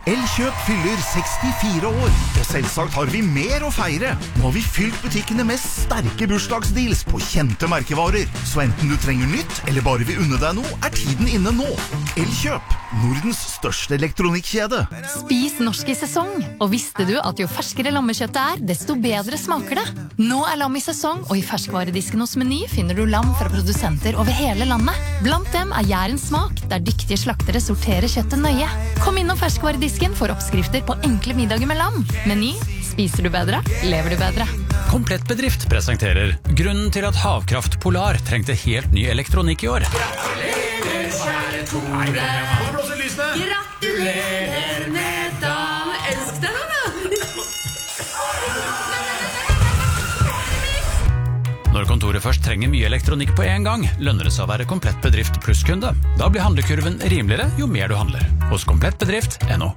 Elkjøp fyller 64 år, og selvsagt har vi mer å feire. Nå har vi fylt butikkene med sterke bursdagsdeals på kjente merkevarer. Så enten du trenger nytt, eller bare vil unne deg noe, er tiden inne nå. Elkjøp, Nordens største elektronikkjede. Spis norsk i sesong. Og visste du at jo ferskere lammekjøttet er, desto bedre smaker det? Nå er lam i sesong, og i ferskvaredisken hos Meny finner du lam fra produsenter over hele landet. Blant dem er Jærens smak, der dyktige slaktere sorterer kjøttet nøye. Kom innom ferskvaredisken for oppskrifter på enkle middager med lam. Meny, spiser du bedre, lever du bedre. Komplett Bedrift presenterer grunnen til at Havkraft Polar trengte helt ny elektronikk i år. Gratulerer, kjære Tore. Gratulerer med dagen. Elsk deg da. Når kontoret først trenger mye elektronikk på en gang, lønner det seg å være Komplett Bedrift plusskunde. Da blir handlekurven rimeligere jo mer du handler. Hos komplettbedrift.no.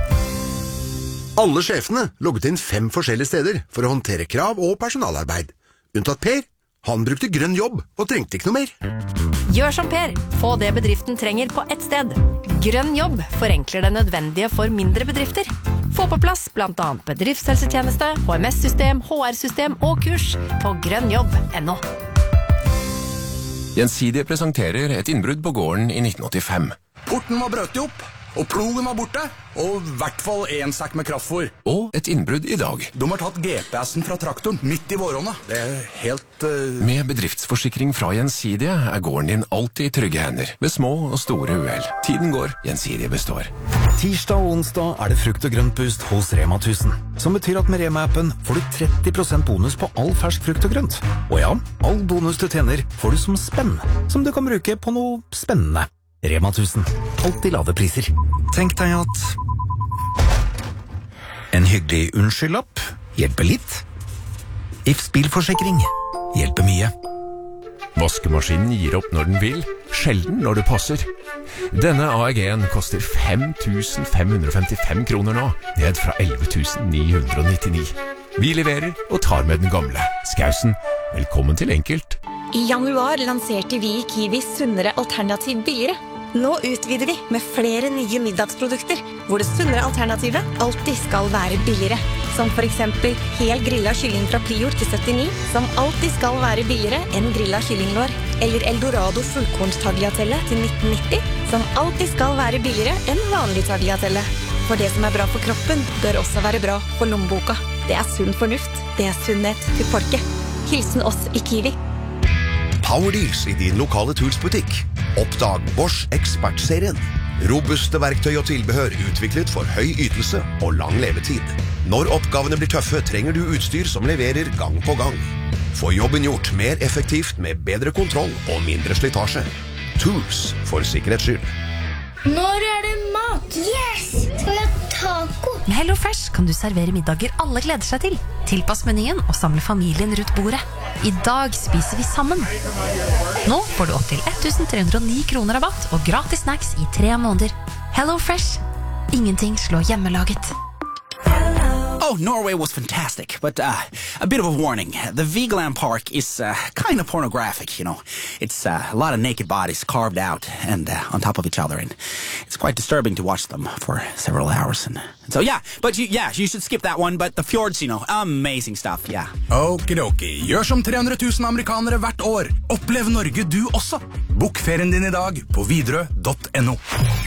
Alle sjefene logget inn 5 forskjellige steder for å håndtere krav og personalarbeid. Unntatt Per. Han brukte grønn jobb og trengte ikke noe mer. Gjør som Per. Få det bedriften trenger på ett sted. Grønn jobb forenkler det nødvendige for mindre bedrifter. Få på plass blant annet bedriftshelsetjeneste, HMS-system, HR-system og kurs på grønnjobb.no. Gjensidige presenterer et innbrudd på gården i 1985. Porten var brøt opp, og plogen var borte, og i hvert fall 1 sekk med kraftfôr. Og et innbrudd i dag. De har tatt GPS-en fra traktoren midt i våronna. Det er helt... Med bedriftsforsikring fra Gjensidige er gården din alltid i trygge hender, ved små og store uhell. Tiden går, Gjensidige består. Tirsdag og onsdag er det frukt og grønt boost hos Rema 1000, som betyr at med Rema-appen får du 30% bonus på all fersk frukt og grønt. Og ja, all bonus du tjener får du som spenn, som du kan bruke på noe spennende. Rema 1000. Alltid lave priser. Tenk deg at en hyggelig unnskyldlapp hjelper litt. Ifs bilforsikring hjelper mye. Vaskemaskinen gir opp når den vil, sjelden når det passer. Denne AEG-en koster 5.555 kroner nå, ned fra 11.999. Vi leverer og tar med den gamle. Skausen, velkommen til Enkelt. I januar lanserte vi i Kiwi sunnere alternativ billigere. Nå utvider vi med flere nye middagsprodukter, hvor det sunnere alternativet alltid skal være billigere. Som for eksempel hel grillet kylling fra Prior til 79, som alltid skal være billigere enn grillet kyllinglår. Eller Eldorado fullkornstagliatelle til 1990, som alltid skal være billigere enn vanlig tagliatelle. For det som er bra for kroppen, bør også være bra for lommeboka. Det er sunn fornuft. Det er sunnhet til folket. Hilsen oss i Kiwi. Powerdeals i din lokale Tools-butikk. Oppdag Bosch Expert-serien. Robuste verktøy og tilbehør utviklet for høy ytelse og lang levetid. Når oppgavene blir tøffe, trenger du utstyr som leverer gang på gang. Få jobben gjort mer effektivt med bedre kontroll og mindre slitasje. Tools for sikkerhets skyld. Når er det mat? Yes! Skal vi ha taco? Med Hello Fresh kan du servere middager alle gleder seg til. Tilpass menyen og samle familien rundt bordet. I dag spiser vi sammen. Nå får du opp til 1.309 kroner rabatt og gratis snacks i 3 måneder. Hello Fresh. Ingenting slår hjemmelaget. Oh, Norway was fantastic, but a bit of a warning. The Vigeland Park is kind of pornographic, you know. It's a lot of naked bodies carved out and on top of each other, and it's quite disturbing to watch them for several hours. And so, yeah, but you should skip that one, but the fjords, you know, amazing stuff, yeah. Okidoki, gjør som 300 000 amerikanere hvert år. Opplev Norge du også. Bok ferien din i dag på Widerøe.no.